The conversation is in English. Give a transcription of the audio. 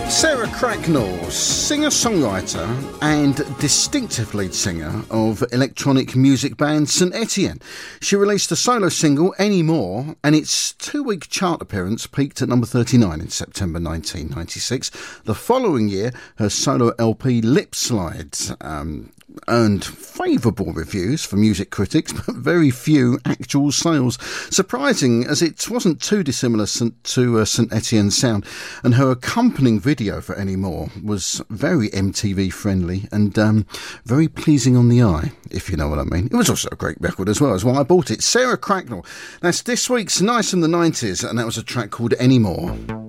Sarah Cracknell, singer-songwriter and distinctive lead singer of electronic music band St Etienne. She released a solo single, Anymore, and its two-week chart appearance peaked at number 39 in September 1996. The following year, her solo LP Lip Slides earned favourable reviews from music critics, but very few actual sales. Surprising, as it wasn't too dissimilar to St Etienne's sound, and her accompanying video for Anymore was very MTV friendly and very pleasing on the eye, if you know what I mean. It was also a great record as well, as why I bought it. Sarah Cracknell. That's this week's Nice from the 90s, and that was a track called Anymore.